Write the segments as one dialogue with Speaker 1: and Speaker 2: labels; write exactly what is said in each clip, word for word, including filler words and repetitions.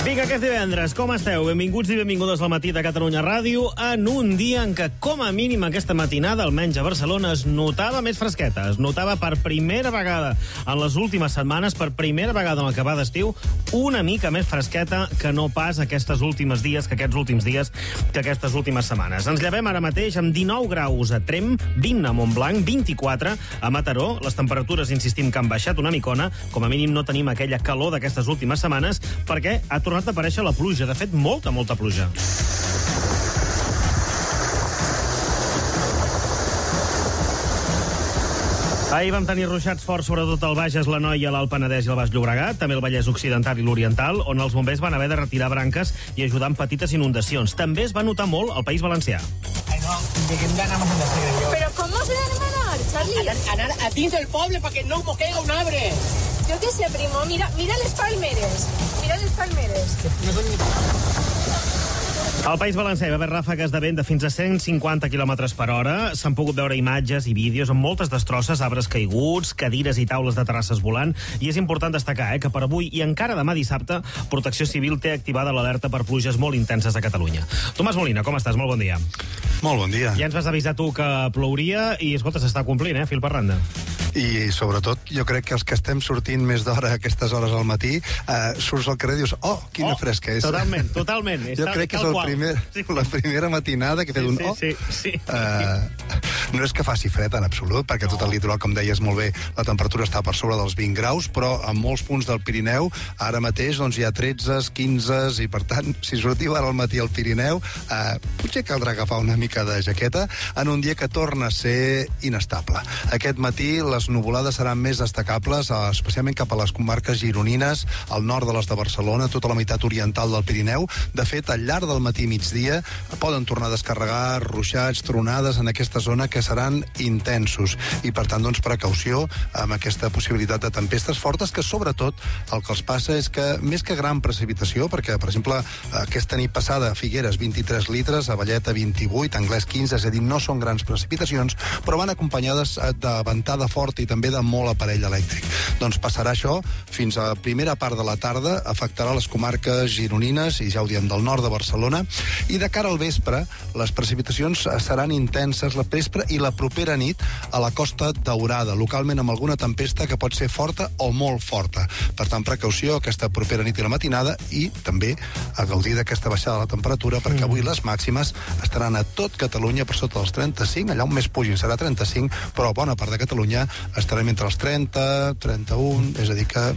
Speaker 1: Vinga, aquest divendres, com esteu? Benvinguts i benvingudes al matí de Catalunya Ràdio en un dia en què, com a mínim, aquesta matinada, almenys a Barcelona, es notava més fresqueta. Es notava per primera vegada en les últimes setmanes, per primera vegada en el que va d'estiu, una mica més fresqueta que no pas aquestes últimes dies, que aquests últims dies, que aquestes últimes setmanes. Ens llevem ara mateix amb dinou graus a Tremp, vint a Montblanc, vint-i-quatre a Mataró. Les temperatures, insistim, que han baixat una micona. Com a mínim no tenim aquella calor d'aquestes últimes setmanes, perquè ha tornat a aparèixer la pluja. De fet, molta, molta pluja. Ahir vam tenir ruixats forts, sobretot al Bages, l'Anoia, l'Alt Penedès i el Baix Llobregat, també el Vallès Occidental i l'Oriental, on els bombers van haver de retirar branques i ajudar amb petites inundacions. També es va notar molt al País Valencià.
Speaker 2: Ay, no, de que ganamos en la serie yo.
Speaker 3: ¿Pero cómo se van a ganar, Charlie?
Speaker 2: Anar, anar a dins del poble perquè no moquega un arbre.
Speaker 3: Yo qué sé, primo, mira, mira les palmeres. Mira les palmeres.
Speaker 2: No són ni...
Speaker 1: Al País Valencià hi va haver ràfegues de vent de fins a cent cinquanta quilòmetres per hora. S'han pogut veure imatges i vídeos amb moltes destrosses, arbres caiguts, cadires i taules de terrasses volant. I és important destacar eh, que per avui i encara demà dissabte, Protecció Civil té activada l'alerta per pluges molt intenses a Catalunya. Tomàs Molina, com estàs? Molt bon dia.
Speaker 4: Molt bon dia.
Speaker 1: Ja ens vas avisar tu que plouria i, escolta, s'està complint, eh? Fil per randa.
Speaker 4: I, sobretot, jo crec que els que estem sortint més d'hora a aquestes hores al matí, eh, surts al carrer i dius, oh, quina
Speaker 1: oh,
Speaker 4: fresca és.
Speaker 1: Totalment, totalment.
Speaker 4: Jo crec que és el primer, sí. la primera matinada que he fet
Speaker 1: sí,
Speaker 4: un
Speaker 1: sí,
Speaker 4: oh.
Speaker 1: Sí, sí.
Speaker 4: Uh, no és que faci fred en absolut, perquè tot el litoral, com deies molt bé, la temperatura està per sobre dels vint graus, però en molts punts del Pirineu, ara mateix doncs, hi ha tretze, quinze, i per tant, si sortiu ara al matí al Pirineu, uh, potser caldrà agafar una mica de jaqueta en un dia que torna a ser inestable. Aquest matí les nuvolades seran més destacables, especialment cap a les comarques gironines, al nord de les de Barcelona, tota la meitat oriental del Pirineu. De fet, al llarg del matí i migdia poden tornar a descarregar ruixats, tronades en aquesta zona que seran intensos. I, per tant, doncs, precaució amb aquesta possibilitat de tempestes fortes, que sobretot el que els passa és que, més que gran precipitació, perquè, per exemple, aquesta nit passada a Figueres vint-i-tres litres, a Valleta vint-i-vuit, a Anglès quinze, és a dir, no són grans precipitacions, però van acompanyades de ventada forta i també de molt aparell elèctric. Doncs passarà això fins a primera part de la tarda, afectarà les comarques gironines i ja ho diem del nord de Barcelona, i de cara al vespre les precipitacions seran intenses la vespre i la propera nit a la Costa Daurada, localment amb alguna tempesta que pot ser forta o molt forta. Per tant, precaució aquesta propera nit i la matinada, i també a gaudir d'aquesta baixada de la temperatura, perquè avui les màximes estaran a tot Catalunya per sota dels trenta-cinc, allà on més pugin serà trenta-cinc, però bona part de Catalunya estarem entre els trenta, trenta-un, és a dir que...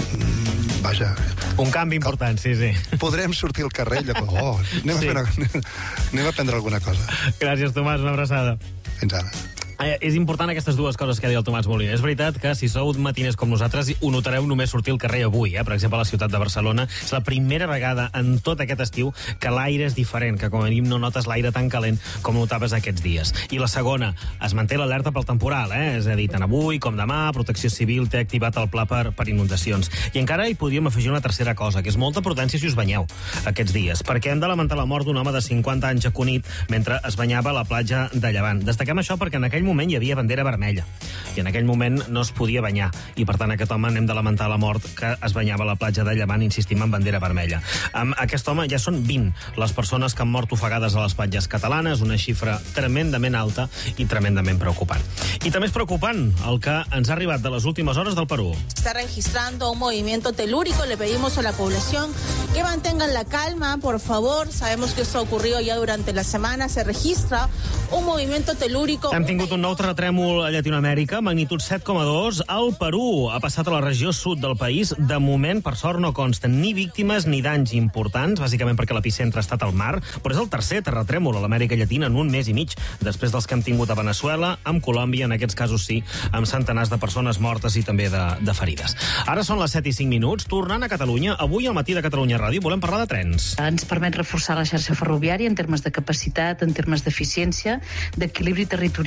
Speaker 4: Mm, vaja...
Speaker 1: Un canvi important, sí, sí.
Speaker 4: Podrem sortir al carrer, allò, oh, anem, sí. a fer una, anem a prendre alguna cosa.
Speaker 1: Gràcies, Tomàs, una abraçada.
Speaker 4: Fins ara.
Speaker 1: Eh, és important aquestes dues coses que ha dit el Tomàs Molina. És veritat que si sou matiners com nosaltres ho notareu només sortir al carrer avui, eh? Per exemple, a la ciutat de Barcelona. És la primera vegada en tot aquest estiu que l'aire és diferent, que com a mínim no notes l'aire tan calent com notaves aquests dies. I la segona, es manté l'alerta pel temporal, eh? És a dir, tant avui com demà, Protecció Civil té activat el pla per, per inundacions. I encara hi podríem afegir una tercera cosa, que és molta prudència si us banyeu aquests dies, perquè hem de lamentar la mort d'un home de cinquanta anys a Cunit mentre es banyava a la platja de Llevant. Destaquem això perquè en aquell moment hi havia bandera vermella i en aquell moment no es podia banyar, i per tant aquest home n'hem de lamentar la mort, que es banyava a la platja de Llevant, insistim, amb bandera vermella. Amb aquest home ja són vint les persones que han mort ofegades a les platges catalanes, una xifra tremendament alta i tremendament preocupant. I també és preocupant el que ens ha arribat de les últimes hores del Perú.
Speaker 5: Está registrando un movimiento telúrico. Le pedimos a la población que mantengan la calma, por favor. Sabemos que esto ha ocurrido ya durante la semana. Se registra un movimiento telúrico.
Speaker 1: Hem tingut un nou terratrèmol a Llatinoamèrica, magnitud set coma dos, al Perú. Ha passat a la regió sud del país. De moment, per sort, no consten ni víctimes ni danys importants, bàsicament perquè l'epicentre ha estat al mar, però és el tercer terratrèmol a l'Amèrica Llatina en un mes i mig, després dels que hem tingut a Veneçuela, amb Colòmbia, en aquests casos sí, amb centenars de persones mortes i també de, de ferides. Ara són les set i cinc minuts, tornant a Catalunya. Avui al matí de Catalunya Ràdio volem parlar de trens.
Speaker 6: Ens permet reforçar la xarxa ferroviària en termes de capacitat, en termes d'eficiència, d'equilibri territorial, també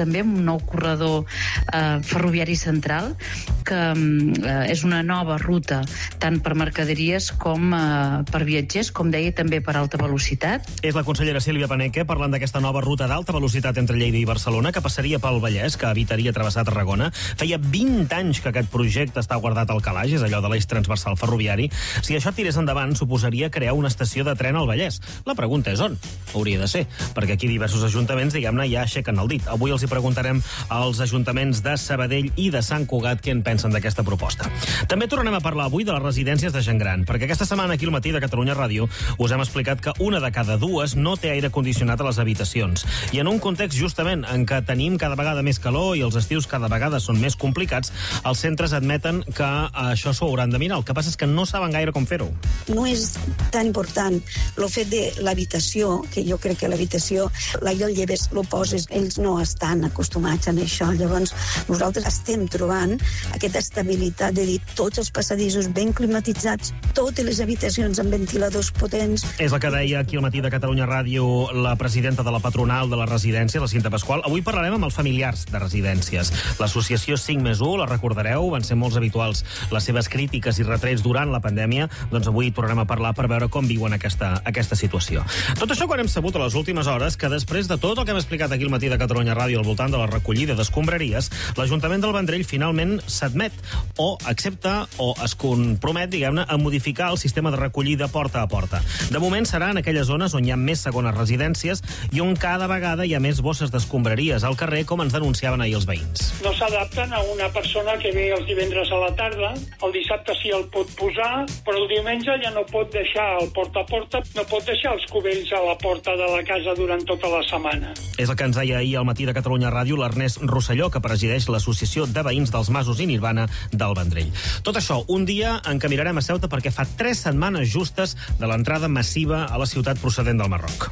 Speaker 6: també un nou corredor eh, ferroviari central, que eh, és una nova ruta tant per mercaderies com eh, per viatgers, com deia, també per alta velocitat.
Speaker 1: És la consellera Sílvia Paneque parlant d'aquesta nova ruta d'alta velocitat entre Lleida i Barcelona, que passaria pel Vallès, que evitaria travessar Tarragona. Feia vint anys que aquest projecte està guardat al calaix, és allò de l'eix transversal ferroviari. Si això tirés endavant, suposaria crear una estació de tren al Vallès. La pregunta és on? Hauria de ser, perquè aquí diversos ajuntaments, diguem-ne, ja aixequen el dit. Avui els hi preguntarem als ajuntaments de Sabadell i de Sant Cugat què en pensen d'aquesta proposta. També tornarem a parlar avui de les residències de gent gran, perquè aquesta setmana aquí al matí de Catalunya Ràdio us hem explicat que una de cada dues no té aire condicionat a les habitacions. I en un context justament en què tenim cada vegada més calor i els estius cada vegada són més complicats, els centres admeten que això s'ho hauran de mirar. El que passa és que no saben gaire com fer-ho.
Speaker 7: No és tan important el fet de l'habitació, que jo crec que l'habitació, l'aire el lleves, lo poses, ells no estan acostumats a això. Llavors, nosaltres estem trobant aquesta estabilitat de dir tots els passadissos ben climatitzats, totes les habitacions amb ventiladors potents.
Speaker 1: És el que deia aquí al matí de Catalunya Ràdio la presidenta de la patronal de la residència, la Cinta Pasqual. Avui parlarem amb els familiars de residències. L'associació cinc més u, la recordareu, van ser molts habituals les seves crítiques i retrets durant la pandèmia. Doncs avui tornarem a parlar per veure com viuen aquesta, aquesta situació. Tot això quan hem sabut a les últimes hores que després de tot el que hem explicat aquí al matí de Catalunya Ràdio al voltant de la recollida d'escombraries, l'Ajuntament del Vendrell finalment s'admet o accepta o es compromet, diguem-ne, a modificar el sistema de recollida porta a porta. De moment serà en aquelles zones on hi ha més segones residències i on cada vegada hi ha més bosses d'escombraries al carrer, com ens denunciaven ahir els veïns.
Speaker 8: No s'adapten a una persona que ve els divendres a la tarda, el dissabte sí el pot posar, però el diumenge ja no pot deixar el porta a porta, no pot deixar els cubells a la porta de la casa durant tota la setmana.
Speaker 1: És el que ens deia ahir al matí de Catalunya Ràdio l'Ernest Rosselló, que presideix l'Associació de Veïns dels Masos i Nirvana del Vendrell. Tot això, un dia en què mirarem a Ceuta perquè fa tres setmanes justes de l'entrada massiva a la ciutat procedent del Marroc.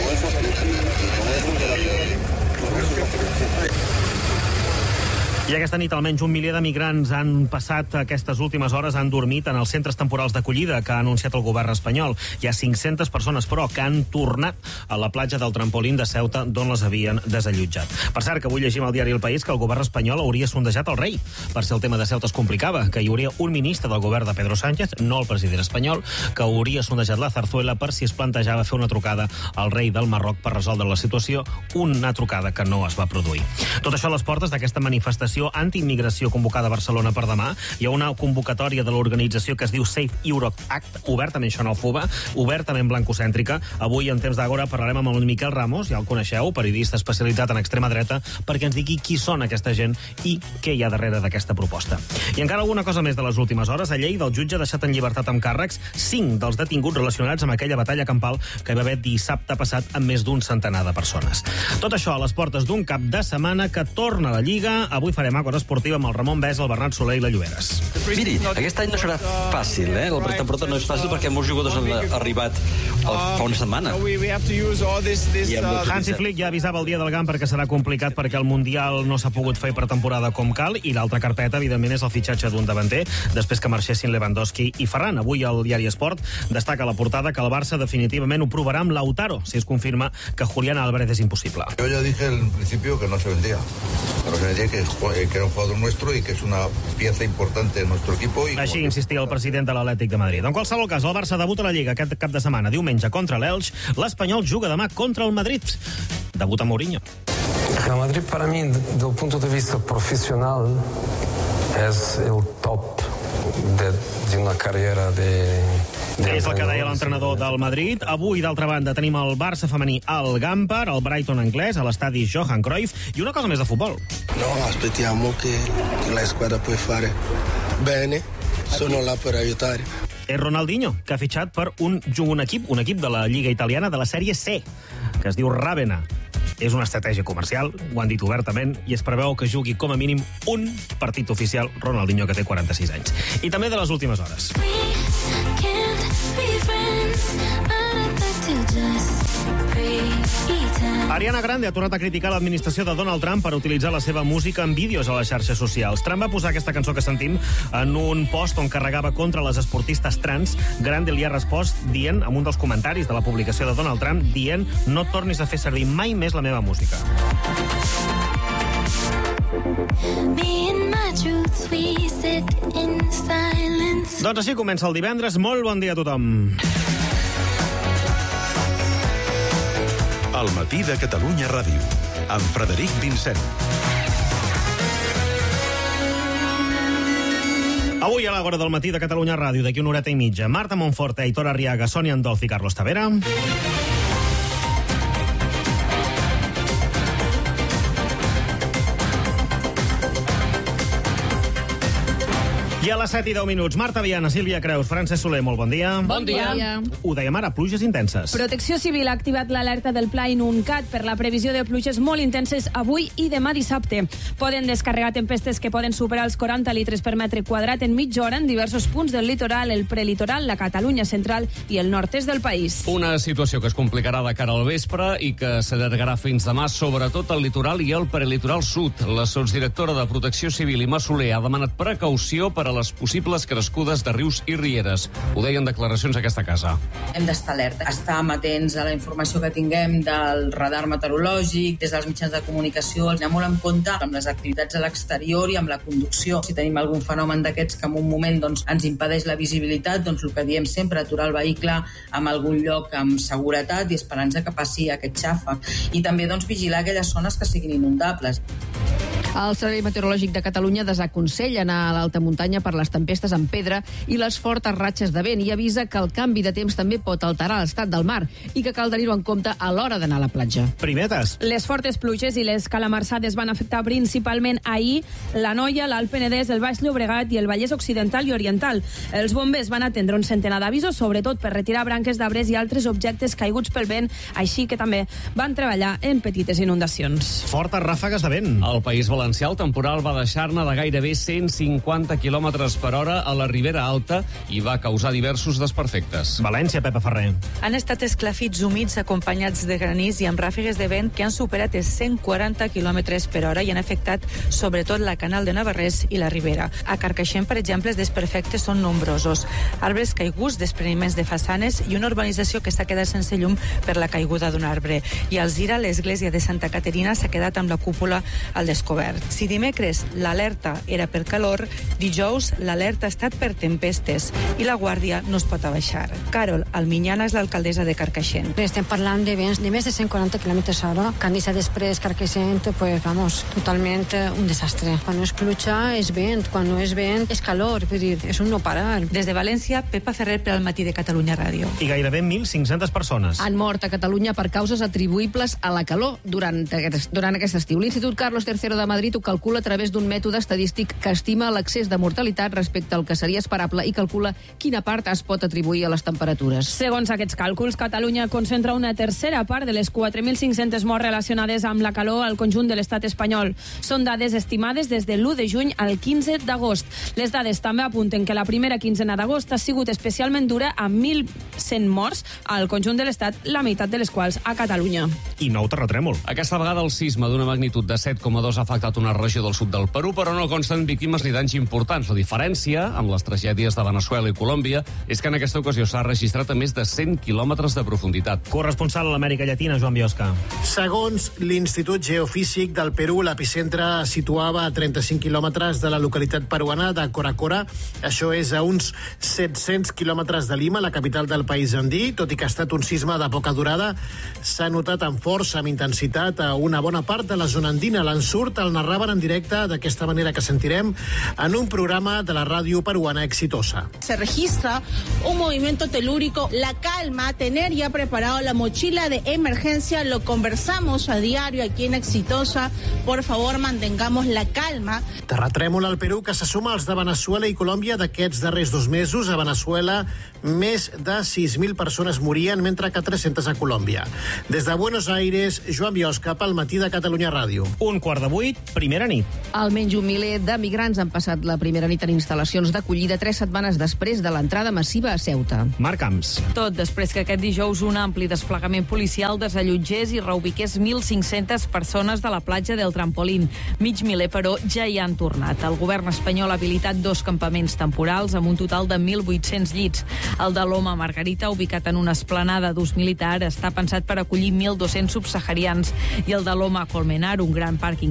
Speaker 1: I aquesta nit almenys un miler de migrants han passat aquestes últimes hores, han dormit en els centres temporals d'acollida que ha anunciat el govern espanyol. Hi ha cinc-centes persones, però, que han tornat a la platja del Trampolín de Ceuta, d'on les havien desallotjat. Per cert, que avui llegim al diari El País que el govern espanyol hauria sondejat el rei per si el tema de Ceuta es complicava, que hi hauria un ministre del govern de Pedro Sánchez, no el president espanyol, que hauria sondejat la Zarzuela per si es plantejava fer una trucada al rei del Marroc per resoldre la situació, una trucada que no es va produir. Tot això a les portes d'aquesta manifestació antiimmigració convocada a Barcelona per demà. Hi ha una convocatòria de l'organització que es diu Safe Europe Act, obertament xenòfoba, obertament blancocèntrica. Avui, en temps d'Àgora, parlarem amb el Miquel Ramos, ja el coneixeu, periodista especialitzat en extrema dreta, perquè ens digui qui són aquesta gent i què hi ha darrere d'aquesta proposta. I encara alguna cosa més de les últimes hores. A Lleida, el jutge ha deixat en llibertat amb càrrecs cinc dels detinguts relacionats amb aquella batalla campal que hi va haver dissabte passat amb més d'un centenar de persones. Tot això a les portes d'un cap de setmana que torna a la Lliga. Avui farem Àgora esportiva amb el Ramon Besa, el Bernat Soler i la Lloberes.
Speaker 9: Miri, aquest any no serà fàcil, eh? La pretemporada no és fàcil perquè molts jugadors han arribat fa una setmana.
Speaker 1: Hansi Flick ja avisava el dia del GAM perquè serà complicat perquè el Mundial no s'ha pogut fer per temporada com cal, i l'altra carpeta, evidentment, és el fitxatge d'un davanter després que marxessin Lewandowski i Ferran. Avui el diari Esport destaca a la portada que el Barça definitivament ho provarà amb Lautaro si es confirma que Julián Álvarez és impossible.
Speaker 10: Yo ya dije en principio que no se vendía, que no se vendía, que, que era un jugador nuestro y que es una pieza importante en nuestro equipo. Y
Speaker 1: Així insistia el president de l'Atlètic de Madrid. En qualsevol cas, el Barça debuta a la Lliga aquest cap de setmana, diumenge contra l'Elx. L'Espanyol juga demà contra el Madrid. Debuta Mourinho.
Speaker 11: Real Madrid para mí, del punto de vista profesional, es el top de, de una carrera de...
Speaker 1: És el que deia l'entrenador del Madrid. Avui, d'altra banda, tenim el Barça femení al Gampar, el Brighton anglès, a l'estadi Johan Cruyff, i una cosa més de futbol.
Speaker 12: No, aspettiamo che, che la squadra può fare bene, sono là per aiutare.
Speaker 1: És Ronaldinho, que ha fitxat per un, un equip, un equip de la Lliga Italiana de la sèrie C, que es diu Ravenna. És una estratègia comercial, ho han dit obertament, i es preveu que jugui com a mínim un partit oficial Ronaldinho, que té quaranta-sis anys. I també de les últimes hores. Ariana Grande ha tornat a criticar l'administració de Donald Trump per utilitzar la seva música en vídeos a les xarxes socials. Trump va posar aquesta cançó que sentim en un post on carregava contra les esportistes trans. Grande li ha respost dient, amb un dels comentaris de la publicació de Donald Trump, dient: no tornis a fer servir mai més la meva música. Doncs així comença el divendres. Molt bon dia a tothom.
Speaker 13: El matí de Catalunya Ràdio, amb Frederic Vincent.
Speaker 1: Avui a l'Àgora del matí de Catalunya Ràdio, d'aquí una horeta i mitja, Marta Monforte, Aitor Arriaga, Sònia Andolf i Carlos Tavera. I a les set i deu minuts, Marta Viana, Sílvia Creus, Francesc Soler, molt bon dia.
Speaker 14: Bon dia.
Speaker 1: Ho dèiem ara, pluges intenses.
Speaker 14: Protecció Civil ha activat l'alerta del Pla Inuncat per la previsió de pluges molt intenses avui i demà dissabte. Poden descarregar tempestes que poden superar els quaranta litres per metre quadrat en mitja hora en diversos punts del litoral, el prelitoral, la Catalunya central i el nord-est del país.
Speaker 15: Una situació que es complicarà de cara al vespre i que s'allargarà fins demà, sobretot al litoral i al prelitoral sud. La sotsdirectora de Protecció Civil, Imma Soler, ha demanat precaució per a les possibles crescudes de rius i rieres. Ho deien declaracions a aquesta casa.
Speaker 16: Hem d'estar alerta, estar amatents a la informació que tinguem del radar meteorològic, des dels mitjans de comunicació, anem molt en compte amb les activitats a l'exterior i amb la conducció. Si tenim algun fenomen d'aquests que en un moment doncs, ens impedeix la visibilitat, doncs el que diem sempre, aturar el vehicle en algun lloc amb seguretat i esperança que passi aquest xàfec. I també doncs, vigilar aquelles zones que siguin inundables.
Speaker 17: El Servei Meteorològic de Catalunya desaconsella anar a l'alta muntanya per les tempestes en pedra i les fortes ratxes de vent i avisa que el canvi de temps també pot alterar l'estat del mar i que cal tenir-ho en compte a l'hora d'anar a la platja.
Speaker 1: Primetes.
Speaker 14: Les fortes pluges i les calamarsades van afectar principalment ahir l'Anoia, l'Alt Penedès, el Baix Llobregat i el Vallès Occidental i Oriental. Els bombers van atendre un centenar d'avisos, sobretot per retirar branques d'arbres i altres objectes caiguts pel vent, així que també van treballar en petites inundacions.
Speaker 1: Fortes ràfegues de vent.
Speaker 15: El País Valencià, el temporal va deixar-ne de gairebé cent cinquanta quilòmetres per hora a la Ribera Alta i va causar diversos desperfectes.
Speaker 1: València, Pepa Ferrer.
Speaker 18: Han estat esclafits humits acompanyats de granís i amb ràfegues de vent que han superat els cent quaranta quilòmetres per hora i han afectat sobretot la Canal de Navarrés i la Ribera. A Carcaixent, per exemple, els desperfectes són nombrosos. Arbres caiguts, despreniments de façanes i una urbanització que s'ha quedat sense llum per la caiguda d'un arbre. I a Alzira, l'església de Santa Caterina s'ha quedat amb la cúpula al descobert. Si dimecres l'alerta era per calor, dijous l'alerta ha estat per tempestes i la guàrdia no es pot abaixar. Carol Alminyana és l'alcaldessa de Carcaixent.
Speaker 19: Estem parlant de vents de més de cent quaranta quilòmetres hora. Can deixat després Carcaixent, pues vamos, totalment un desastre. Quan no és pluja és vent, quan no és vent és calor, vull dir, és un no parar.
Speaker 18: Des de València, Pepa Ferrer per al matí de Catalunya Ràdio.
Speaker 1: I gairebé mil cinc-centes persones
Speaker 17: han mort a Catalunya per causes atribuïbles a la calor durant aquest, durant aquest estiu. L'Institut Carlos tercero de Madrid ho calcula a través d'un mètode estadístic que estima l'excés de mortalitat respecte al que seria esperable i calcula quina part es pot atribuir a les temperatures.
Speaker 14: Segons aquests càlculs, Catalunya concentra una tercera part de les quatre mil cinc-centes morts relacionades amb la calor al conjunt de l'estat espanyol. Són dades estimades des de l'u de juny al quinze d'agost. Les dades també apunten que la primera quinzena d'agost ha sigut especialment dura amb mil cent morts al conjunt de l'estat, la meitat de les quals a Catalunya.
Speaker 1: I nou terratrèmol.
Speaker 15: Aquesta vegada el sisme d'una magnitud de set coma dos ha afectat una regió del sud del Perú, però no consten víctimes ni danys importants. La diferència amb les tragèdies de Veneçuela i Colòmbia és que en aquesta ocasió s'ha registrat a més de cent quilòmetres de profunditat.
Speaker 1: Corresponsal a l'Amèrica Llatina, Joan Biosca.
Speaker 20: Segons l'Institut Geofísic del Perú, l'epicentre es situava a trenta-cinc quilòmetres de la localitat peruana de Coracora. Això és a uns set-cents quilòmetres de Lima, la capital del país andí. Tot i que ha estat un sisme de poca durada, s'ha notat amb força, amb intensitat, a una bona part de la zona andina. L'ensurt el narraven en directe d'aquesta manera que sentirem en un programa de la ràdio peruana Exitosa.
Speaker 5: Se registra un movimiento telúrico, la calma, tener ya preparado la mochila de emergencia, lo conversamos a diario aquí en Exitosa, por favor mantengamos la calma.
Speaker 20: Terratrèmol al Perú que se suma als de Veneçuela i Colòmbia d'aquests darrers dos mesos. A Veneçuela més de sis mil persones morien, mentre que tres-centes a Colòmbia. Des de Buenos Aires, Joan Biosca, pel matí de Catalunya Ràdio.
Speaker 1: Un quart de vuit, primera nit.
Speaker 17: Almenys un miler de migrants han passat la primera nit en instal·lacions d'acollida tres setmanes després de l'entrada massiva a Ceuta.
Speaker 1: Marc Camps.
Speaker 14: Tot després que aquest dijous un ampli desplegament policial desallotgés i reubiqués mil cinc-centes persones de la platja del Trampolín. Mig miler, però, ja hi han tornat. El govern espanyol ha habilitat dos campaments temporals amb un total de mil vuit-cents llits. El de Loma Margarita, ubicat en una esplanada d'ús militar, està pensat per acollir mil dos-cents subsaharians, i el de Loma Colmenar, un gran pàrquing de vehicles,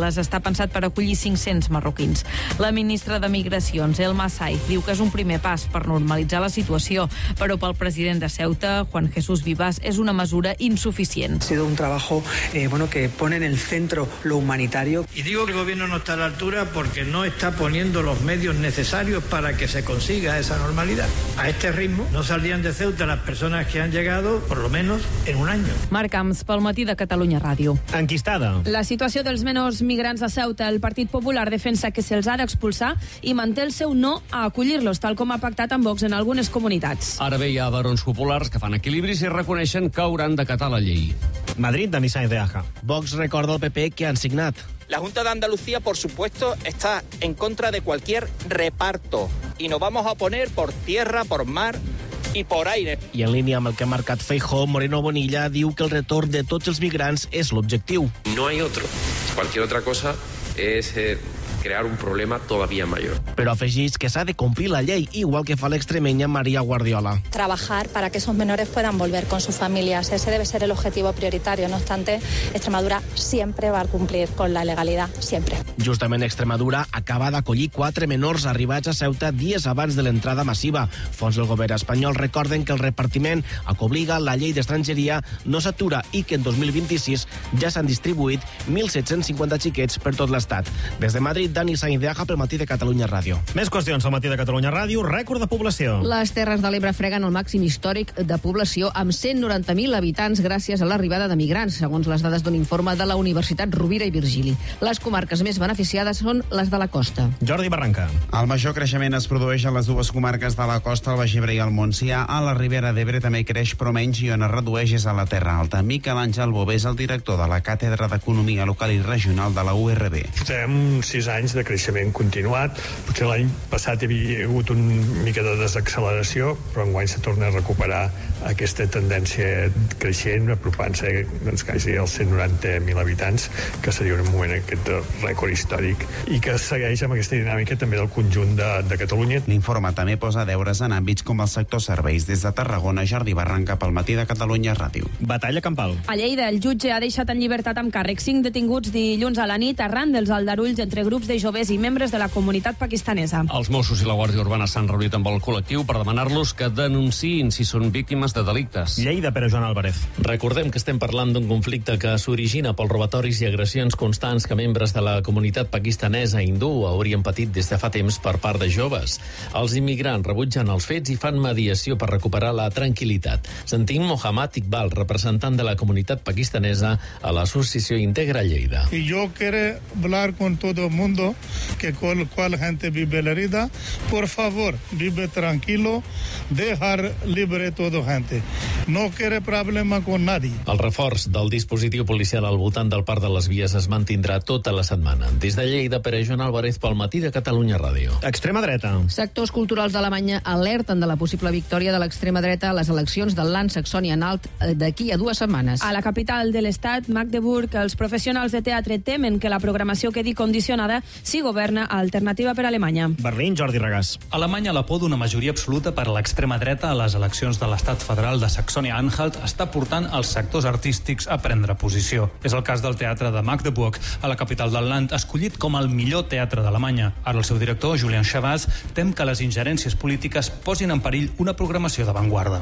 Speaker 18: Brussel·les està pensat per acollir cinc-cents marroquins. La ministra de Migracions, Elma Saiz, diu que és un primer pas per normalitzar la situació, però pel president de Ceuta, Juan Jesús Vivas, és una mesura insuficient.
Speaker 21: Ha sido un trabajo eh, bueno, que pone en el centro lo humanitario.
Speaker 22: Y digo que el gobierno no está a la altura porque no está poniendo los medios necesarios para que se consiga esa normalidad. A este ritmo no saldrían de Ceuta las personas que han llegado, por lo menos, en un año.
Speaker 18: Marc Camps, pel matí de Catalunya Ràdio.
Speaker 1: Enquistada.
Speaker 14: La situació dels menors migrants a Ceuta, el Partit Popular defensa que se'ls ha d'expulsar i manté el seu no a acollir-los, tal com ha pactat amb Vox en algunes comunitats.
Speaker 15: Ara bé, hi ha barons populars que fan equilibris i reconeixen que hauran d'acatar la llei.
Speaker 1: Madrid, Dani Sáenz de Aja.
Speaker 23: Vox recorda al P P que han signat.
Speaker 2: La Junta de Andalucía, por supuesto, está en contra de cualquier reparto y nos vamos a oponer por tierra, por mar y por aire.
Speaker 23: I en línia amb el que ha marcat Feijóo, Moreno Bonilla diu que el retorn de tots els migrants és l'objectiu.
Speaker 24: No hay otro. Cualquier otra cosa es eh, crear un problema todavía mayor.
Speaker 23: Però afegeix que s'ha de complir la llei, igual que fa l'extremenya María Guardiola.
Speaker 25: Trabajar para que esos menores puedan volver con sus familias. Ese debe ser el objetivo prioritario. No obstante, Extremadura siempre va a cumplir con la legalidad, siempre.
Speaker 23: Justament Extremadura acaba d'acollir quatre menors arribats a Ceuta dies abans de l'entrada massiva. Fons del govern espanyol recorden que el repartiment a que obliga la llei d'estrangeria no s'atura i que en dos mil vint-i-sis ja s'han distribuït mil set-cents cinquanta xiquets per tot l'Estat. Des de Madrid, Dani Sáenz de Aja pel matí de Catalunya Ràdio.
Speaker 1: Més qüestions al matí de Catalunya Ràdio. Rècord de població.
Speaker 17: Les Terres de l'Ebre freguen el màxim històric de població amb cent noranta mil habitants gràcies a l'arribada de migrants, segons les dades d'un informe de la Universitat Rovira i Virgili. Les comarques més beneficiades són les de la costa.
Speaker 1: Jordi Barranca.
Speaker 26: El major creixement es produeix a les dues comarques de la costa, el Baix Ebre i el Montsià. A la Ribera d'Ebre també creix, però menys, i on es redueix és a la Terra Alta. Miquel Àngel Bové és el director de la Càtedra d'Economia Local i Regional de la U R B.
Speaker 8: Portem sis anys de creixement continuat. Potser l'any passat hi havia hagut una mica de desacceleració, però enguany se torna a recuperar aquesta tendència creixent, apropant-se doncs, quasi als cent noranta mil habitants, que seria un moment aquest rècord històric, i que segueix amb aquesta dinàmica també del conjunt de, de Catalunya.
Speaker 26: L'informe també posa deures en àmbits com el sector serveis. Des de Tarragona, Jordi Barranca pel matí de Catalunya Ràdio.
Speaker 1: Batalla campal.
Speaker 14: A Lleida, el jutge ha deixat en llibertat amb càrrec cinc detinguts dilluns a la nit arran dels aldarulls entre grups de joves i membres de la comunitat pakistanesa.
Speaker 15: Els Mossos i la Guàrdia Urbana s'han reunit amb el col·lectiu per demanar-los que denunciïn si són víctimes de delictes.
Speaker 1: Lleida, Pere Joan Álvarez.
Speaker 27: Recordem que estem parlant d'un conflicte que s'origina pels robatoris i agressions constants que membres de la comunitat pakistanesa hindú haurien patit des de fa temps per part de joves. Els immigrants rebutgen els fets i fan mediació per recuperar la tranquil·litat. Sentim Mohammad Iqbal, representant de la comunitat pakistanesa a l'Associació Integra Lleida.
Speaker 28: Y yo quiero hablar con todo el mundo, que cual, cual gente vive la herida, por favor, vive tranquilo, dejar libre toda gente. No quiere problema con nadie.
Speaker 27: El reforç del dispositiu policial al voltant del Parc de les Vies es mantindrà tota la setmana. Des de Lleida, Pere Joan Álvarez pel matí de Catalunya Ràdio.
Speaker 1: Extrema dreta.
Speaker 17: Sectors culturals d'Alemanya alerten de la possible victòria de l'extrema dreta a les eleccions del Land Saxònia-Anhalt d'aquí a dues setmanes.
Speaker 14: A la capital de l'estat, Magdeburg, els professionals de teatre temen que la programació quedi condicionada si governa Alternativa per Alemanya.
Speaker 1: Berlín, Jordi Regàs.
Speaker 29: Alemanya, la por d'una majoria absoluta per a l'extrema dreta a les eleccions de l'estat federal de Saxònia-Anhalt està portant els sectors artístics a prendre posició. És el cas del teatre de Magdeburg, a la capital del Land, escollit com el millor teatre d'Alemanya. Ara el seu director, Julian Chavaz, tem que les ingerències polítiques posin en perill una programació d'avantguarda.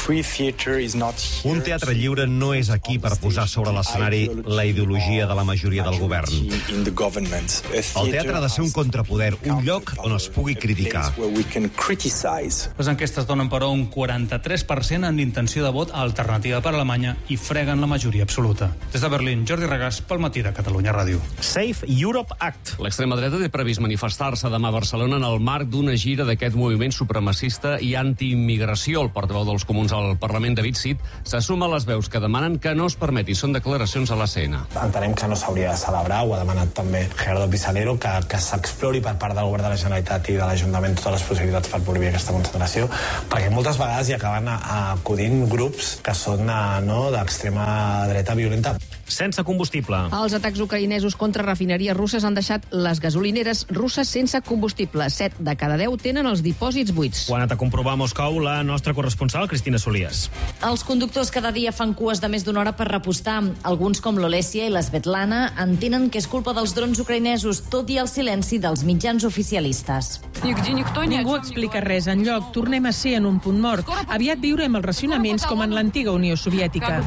Speaker 30: Un teatre lliure no és aquí per posar sobre l'escenari la ideologia de la majoria del govern. El teatre ha de ser un contrapoder, un lloc on es pugui criticar.
Speaker 29: Les enquestes donen, però, un quaranta-tres per cent en intenció de vot a Alternativa per Alemanya i freguen la majoria absoluta. Des de Berlín, Jordi Regàs, pel matí de Catalunya Ràdio.
Speaker 1: Safe Europe Act.
Speaker 15: L'extrema dreta té previst manifestar-se demà a Barcelona en el marc d'una gira d'aquest moviment supremacista i antiimmigració. El portaveu dels comuns al Parlament, David Cid, se suma a les veus que demanen que no es permeti. Són declaracions a la C N.
Speaker 31: Entenem que no s'hauria de celebrar, ho ha demanat també Gerardo Pisarello, que, que s'explori per part del govern de la Generalitat i de l'Ajuntament totes les possibilitats per prohibir aquesta concentració, perquè moltes vegades hi acaben acudint grups que són no, d'extrema dreta violenta.
Speaker 1: sense combustible.
Speaker 17: Els atacs ucraïnesos contra refineries russes han deixat les gasolineres russes sense combustible. Set de cada deu tenen els dipòsits buits.
Speaker 1: Ho ha anat a comprovar a Moscou la nostra corresponsal, Cristina Solies.
Speaker 3: Els conductors cada dia fan cues de més d'una hora per repostar. Alguns, com l'Olèsia i l'Svetlana, entenen que és culpa dels drons ucraïnesos, tot i el silenci dels mitjans oficialistes.
Speaker 4: Ningú explica res enlloc. Tornem a ser en un punt mort. Aviat viurem els racionaments com en l'antiga Unió Soviètica.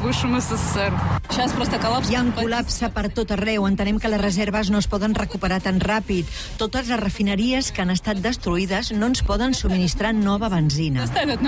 Speaker 6: Hi ha un col·lapse per tot arreu. Entenem que les reserves no es poden recuperar tan ràpid. Totes les refineries que han estat destruïdes no ens poden subministrar nova benzina.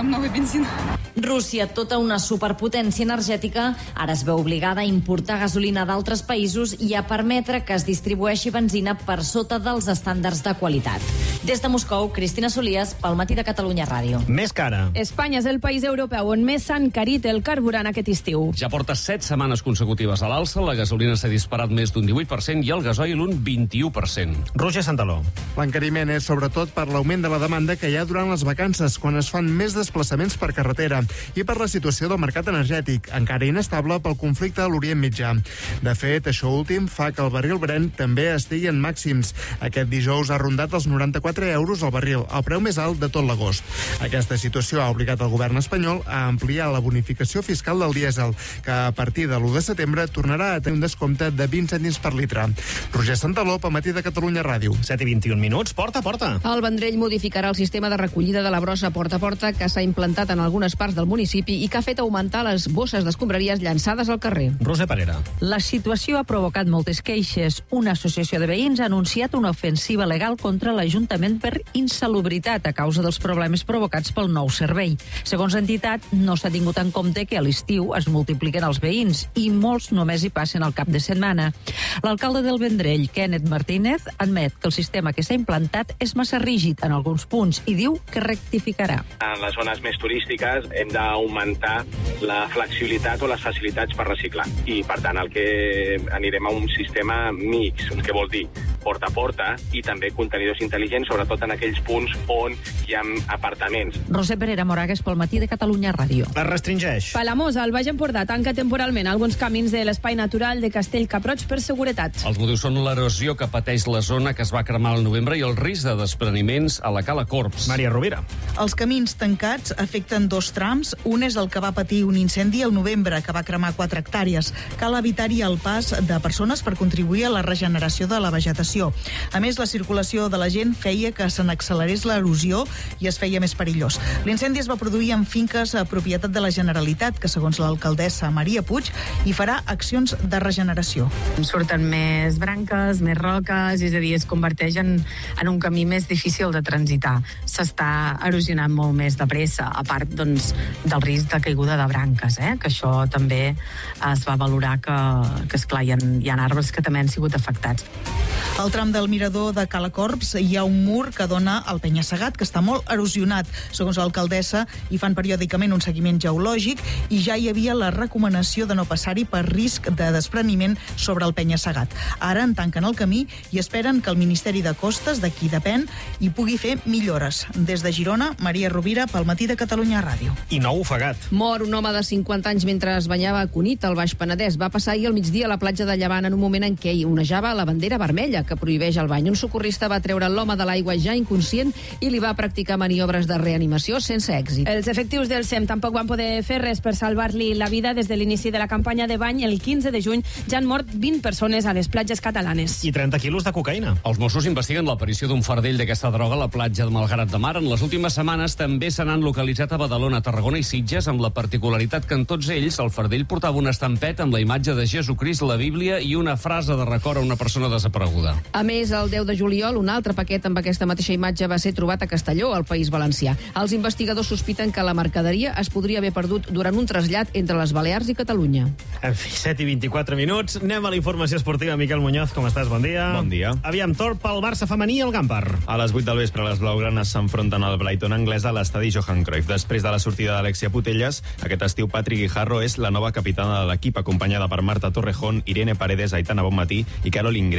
Speaker 3: Rússia, tota una superpotència energètica, ara es veu obligada a importar gasolina d'altres països i a permetre que es distribueixi benzina per sota dels estàndards de qualitat. Des de Moscou, Cristina Solies, pel Matí de Catalunya Ràdio.
Speaker 1: Més cara.
Speaker 14: Espanya és el país europeu on més s'ha encarit el carburant aquest estiu.
Speaker 15: Ja porta set setmanes consecutives a l'alça, la gasolina s'ha disparat més d'un divuit per cent i el gasoil un vint-i-u per cent.
Speaker 1: Roger Santaló.
Speaker 7: L'encariment és sobretot per l'augment de la demanda que hi ha durant les vacances, quan es fan més desplaçaments per carretera, i per la situació del mercat energètic, encara inestable pel conflicte a l'Orient Mitjà. De fet, això últim fa que el barril Brent també estigui en màxims. Aquest dijous ha rondat els noranta-quatre euros al barril, el preu més alt de tot l'agost. Aquesta situació ha obligat el govern espanyol a ampliar la bonificació fiscal del dièsel, que a partir de l'u de setembre tornarà a tenir un descompte de vint cèntims per litre. Roger Santaló, pel Matí de Catalunya Ràdio.
Speaker 1: set i vint-i-un minuts, porta a porta.
Speaker 17: El Vendrell modificarà el sistema de recollida de la brossa porta a porta que s'ha implantat en algunes parts del municipi i que ha fet augmentar les bosses d'escombraries llançades al carrer.
Speaker 1: Roser Parera.
Speaker 9: La situació ha provocat moltes queixes. Una associació de veïns ha anunciat una ofensiva legal contra l'Ajuntament per insalubritat a causa dels problemes provocats pel nou servei. Segons l'entitat, no s'ha tingut en compte que a l'estiu es multipliquen els veïns i molts només hi passen al cap de setmana. L'alcalde del Vendrell, Kenneth Martínez, admet que el sistema que s'ha implantat és massa rígid en alguns punts i diu que rectificarà.
Speaker 10: En les zones més turístiques hem d'augmentar la flexibilitat o les facilitats per reciclar. I, per tant, el que anirem a un sistema mix, que vol dir porta a porta i també contenidors intel·ligents, sobretot en aquells punts on hi ha apartaments.
Speaker 9: Roser Perera Moragues, pel Matí de Catalunya Ràdio.
Speaker 1: Es restringeix.
Speaker 14: Palamós, al Baix Empordà, tanca temporalment alguns camins de l'espai natural de Castell Caproig per seguretat.
Speaker 15: Els motius són l'erosió que pateix la zona que es va cremar al novembre i el risc de despreniments a la Cala Corps.
Speaker 1: Maria Rovira.
Speaker 11: Els camins tancats afecten dos trams. Un és el que va patir un incendi al novembre, que va cremar quatre hectàrees. Cal evitar-hi el pas de persones per contribuir a la regeneració de la vegetació. A més, la circulació de la gent feia que se n'accelerés l'erosió i es feia més perillós. L'incendi es va produir en finques a propietat de la Generalitat, que segons l'alcaldessa Maria Puig, hi farà accions de regeneració.
Speaker 12: Surten més branques, més roques, és a dir, es converteix en, en un camí més difícil de transitar. S'està erosionant molt més de pressa, a part doncs, del risc de caiguda de branques, eh? Que això també es va valorar que, que esclar, hi ha, hi ha arbres que també han sigut afectats.
Speaker 11: Al tram del mirador de Cala Corps hi ha un mur que dona al penya-segat, que està molt erosionat. Segons l'alcaldessa, hi fan periòdicament un seguiment geològic i ja hi havia la recomanació de no passar-hi per risc de despreniment sobre el penya-segat. Ara en tanquen el camí i esperen que el Ministeri de Costes, de qui depèn, hi pugui fer millores. Des de Girona, Maria Rovira, pel Matí de Catalunya Ràdio.
Speaker 1: I nou ofegat.
Speaker 17: Mor un home de cinquanta anys mentre es banyava a Cunit, al Baix Penedès. Va passar ahir al migdia a la platja de Llevant en un moment en què hi onejava la bandera vermella que prohibeix el bany. Un socorrista va treure l'home de l'aigua ja inconscient i li va practicar maniobres de reanimació sense èxit.
Speaker 14: Els efectius del SEM tampoc van poder fer res per salvar-li la vida. Des de l'inici de la campanya de bany, el quinze de juny, ja han mort vint persones a les platges catalanes.
Speaker 1: I trenta quilos de cocaïna.
Speaker 15: Els Mossos investiguen l'aparició d'un fardell d'aquesta droga a la platja de Malgrat de Mar. En les últimes setmanes també se n'han localitzat a Badalona, Tarragona i Sitges, amb la particularitat que en tots ells el fardell portava un estampet amb la imatge de Jesucrist, la Bíblia i una frase de record a una persona desapareguda.
Speaker 17: A més, el deu de juliol, un altre paquet amb aquesta mateixa imatge va ser trobat a Castelló, al País Valencià. Els investigadors sospiten que la mercaderia es podria haver perdut durant un trasllat entre les Balears i Catalunya.
Speaker 1: En fi, set i vint-i-quatre minuts. Anem a la informació esportiva. Miquel Muñoz, com estàs? Bon dia.
Speaker 13: Bon dia.
Speaker 1: Aviam, torn pel Barça femení al Gampar.
Speaker 13: A les vuit del vespre, les blaugranes s'enfronten al Brighton anglès a l'estadi Johan Cruyff. Després de la sortida d'Alexia Putellas, aquest estiu Patri Guijarro és la nova capitana de l'equip, acompanyada per Marta Torrejón, Irene Paredes, Aitana Bonmatí i Caroline Graham. Pel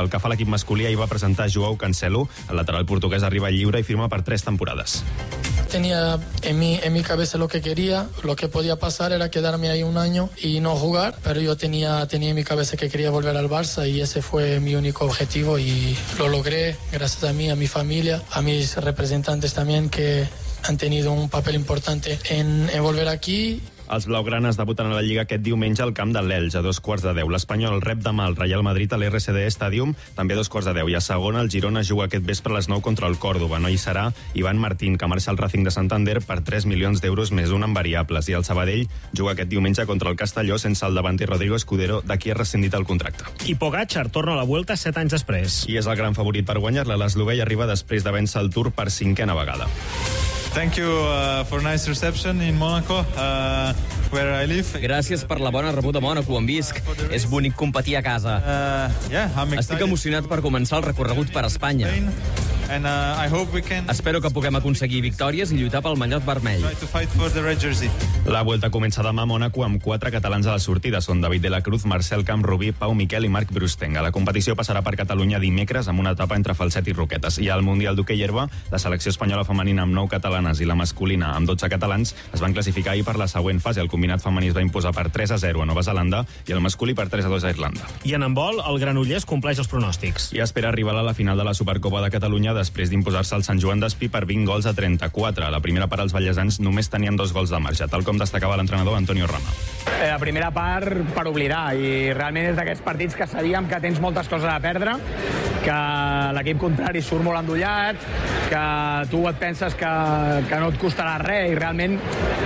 Speaker 13: Pel que fa a l'equip masculí, ahir va presentar Joao Cancelo. El lateral portuguès arriba lliure i firma per tres temporades.
Speaker 2: Tenía en mi, en mi cabeza lo que quería, lo que podía pasar era quedarme ahí un año y no jugar, pero yo tenía, tenía en mi cabeza que quería volver al Barça y ese fue mi único objetivo y lo logré gracias a mí, a mi familia, a mis representantes también que han tenido un papel importante en, en volver aquí.
Speaker 13: Els blaugranes debuten a la Lliga aquest diumenge al camp de l'Elx a dos quarts de deu. L'Espanyol rep demà el Real Madrid a l'R C D Stadium, també a dos quarts de deu. I a segona, el Girona juga aquest vespre a les nou contra el Còrdova. No hi serà Ivan Martín, que marxa al Racing de Santander per tres milions d'euros més un en variables. I el Sabadell juga aquest diumenge contra el Castelló sense el davanter Rodrigo Escudero, de qui ha rescindit el contracte.
Speaker 1: I Pogacar torna a la Vuelta set anys després.
Speaker 13: I és el gran favorit per guanyar-la. L'Eslovè arriba després de vèncer el Tour per cinquena vegada.
Speaker 5: Thank you uh, for a nice reception in Monaco, uh, where I live.
Speaker 16: Gràcies per la bona rebuda a Mònaco, on visc. És bonic competir a casa.
Speaker 5: Uh, yeah, I'm
Speaker 16: Estic emocionat per començar el recorregut per Espanya.
Speaker 5: And, uh, I hope we can...
Speaker 16: Espero que puguem aconseguir victòries i lluitar pel mallot vermell.
Speaker 5: To fight for the red jersey.
Speaker 13: La Vuelta comença demà a Mònaco amb quatre catalans a la sortida. Són David de la Cruz, Marcel Camprubí, Pau Miquel i Marc Brustenga. La competició passarà per Catalunya dimecres amb una etapa entre Falset i Roquetes. I al Mundial d'Hoquei Herba, la selecció espanyola femenina amb nou catalanes i la masculina amb dotze catalans es van classificar ahir per la següent fase. El combinat femení es va imposar per tres a zero a Nova Zelanda i el masculí per tres a dos a Irlanda.
Speaker 1: I en handbol, el Granollers compleix els pronòstics.
Speaker 13: I espera arribar a la final de la Supercopa de Catalunya després d'imposar-se al Sant Joan d'Espí per vint gols a trenta-quatre. A la primera part, els ballesans només tenien dos gols de marge, tal com destacava l'entrenador Antonio Rama.
Speaker 18: La primera part per oblidar, i realment és d'aquests partits que sabíem que tens moltes coses a perdre, que l'equip contrari surt molt endollat, que tu et penses que, que no et costarà res, i realment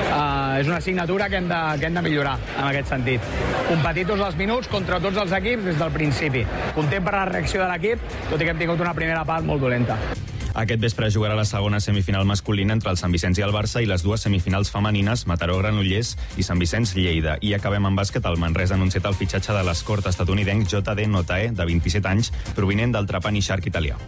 Speaker 18: eh, és una assignatura que hem, de, que hem de millorar en aquest sentit. Competir tots els minuts contra tots els equips des del principi. Content per la reacció de l'equip, tot i que hem tingut una primera part molt dolenta.
Speaker 13: Aquest vespre jugarà la segona semifinal masculina entre el Sant Vicenç i el Barça i les dues semifinals femenines, Mataró-Granollers i Sant Vicenç-Lleida. I acabem amb bàsquet. El Manresa ha anunciat el fitxatge de l'escort estatunidenc J D Notae, de vint-i-set anys, provinent del Trapani Shark italià.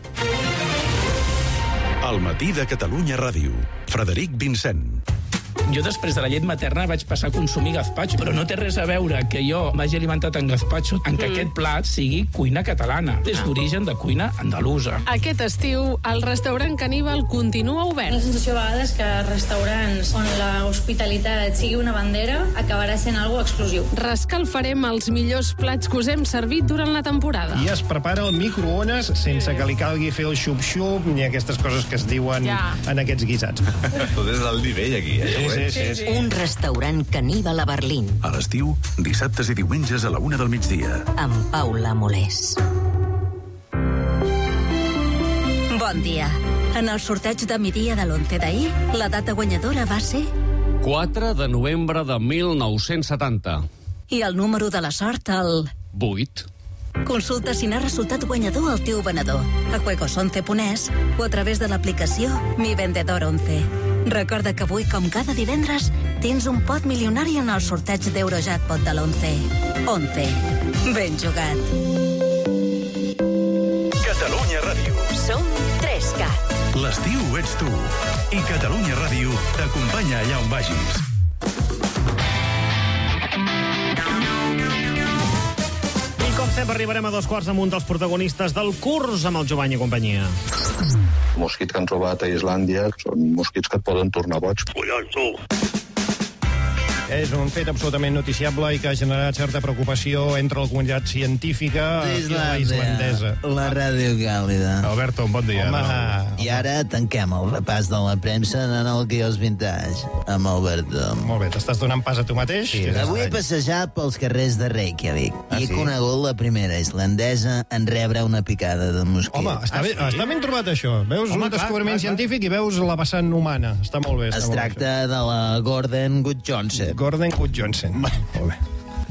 Speaker 19: Al matí de Catalunya Ràdio. Frederic Vincent.
Speaker 20: Jo després de la llet materna vaig passar a consumir gazpacho, però no té res a veure que jo m'hagi alimentat en gazpacho en que mm. aquest plat sigui cuina catalana, des d'origen de cuina andalusa.
Speaker 21: Aquest estiu, el restaurant Caníbal continua obert.
Speaker 22: La sensació a vegades que restaurants on l'hospitalitat sigui una bandera acabarà sent algo exclusiu.
Speaker 21: Rescalfarem els millors plats que us hem servit durant la temporada.
Speaker 23: I es prepara el microones sense que li calgui fer el xup-xup ni aquestes coses que es diuen ja. en aquests guisats.
Speaker 19: Tot és del nivell aquí, eh?
Speaker 23: Sí, sí, sí, sí.
Speaker 24: Un restaurant Caníbal a Berlín.
Speaker 19: A l'estiu, dissabtes i diumenges a la una del migdia.
Speaker 24: Amb Paula Molés. Bon dia. En el sorteig de migdia de l'onze d'ahir, la data guanyadora va ser...
Speaker 15: quatre de novembre de mil nou-cents setanta.
Speaker 24: I el número de la sort, el...
Speaker 15: vuit.
Speaker 24: Consulta si n'ha resultat guanyador el teu venedor a juegos once punt es o a través de l'aplicació Mi Vendedor once. Recorda que avui, com cada divendres, tens un pot milionari en el sorteig d'Eurojackpot de l'onze. once. Ben jugat.
Speaker 19: Catalunya Ràdio.
Speaker 24: Som tres cat.
Speaker 19: L'estiu ets tu. I Catalunya Ràdio t'acompanya allà on vagis.
Speaker 1: Com sempre, arribarem a dos quarts amb un dels protagonistes del curs amb el Jovany i companyia.
Speaker 25: Mosquits que han trobat a Islàndia són mosquits que et poden tornar boig. Collons, tu!
Speaker 23: És un fet absolutament noticiable i que ha generat certa preocupació entre la comunitat científica i la islandesa.
Speaker 32: La ràdio càlida.
Speaker 23: Alberto, un bon dia.
Speaker 32: Home, no. I ara tanquem el repàs de la premsa en el Guiós Vintage, amb Alberto.
Speaker 23: Molt bé, t'estàs donant pas a tu mateix?
Speaker 32: Sí, avui he passejat pels carrers de Reykjavik ah, i he sí? conegut la primera islandesa en rebre una picada de mosquit.
Speaker 23: Home, està,
Speaker 32: ah,
Speaker 23: ben,
Speaker 32: sí?
Speaker 23: està ben trobat això. Veus Home, un descobriment clar, clar, científic clar. I veus la vessant humana. Està molt bé. Està
Speaker 32: es
Speaker 23: molt
Speaker 32: tracta
Speaker 23: bé,
Speaker 32: de la Gordon Gudjonsson.
Speaker 23: Gordon Gudjonsson. Molt bé.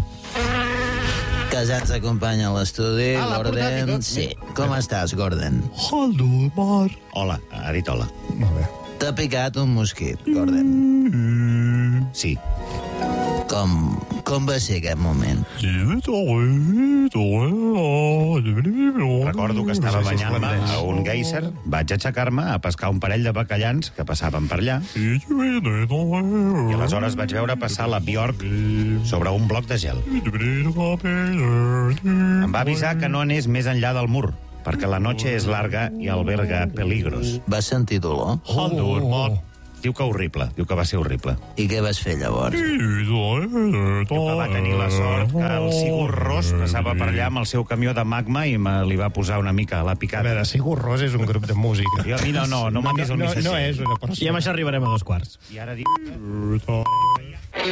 Speaker 32: Que ja ens acompanya a l'estudi.
Speaker 23: Ah,
Speaker 32: Gordon, sí. Com estàs, Gordon?
Speaker 23: Hallo, Mar.
Speaker 32: Hola, ha dit hola.
Speaker 23: Molt bé.
Speaker 32: T'ha picat un mosquit, Gordon.
Speaker 23: Mm.
Speaker 32: Sí. Com, com va ser aquest moment?
Speaker 3: Recordo que estava banyant-me a un geyser, vaig aixecar-me a pescar un parell de bacallans que passaven per allà i aleshores vaig veure passar la Bjork sobre un bloc de gel. Em va avisar que no anés més enllà del mur, perquè la noche és larga i alberga peligros.
Speaker 32: Vas sentir dolor?
Speaker 3: Oh. Diu que horrible, diu que va ser horrible.
Speaker 32: I què vas fer llavors?
Speaker 3: Diu que va tenir la sort que el Sigur Rós passava per allà amb el seu camió de magma i me li va posar una mica a la picada.
Speaker 23: A veure, Sigur Rós és un grup de música.
Speaker 3: Jo a mi no, no, no m'ha vist el
Speaker 23: no,
Speaker 3: missatger.
Speaker 23: No és una persona.
Speaker 1: I amb això arribarem a dos quarts.
Speaker 3: I ara diu...